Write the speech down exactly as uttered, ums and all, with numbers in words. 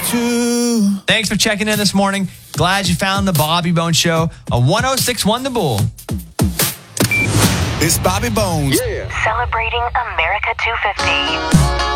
too. Thanks for checking in this morning. Glad you found the Bobby Bones Show on one oh six point one The Bull. It's Bobby Bones. Celebrating America two fifty.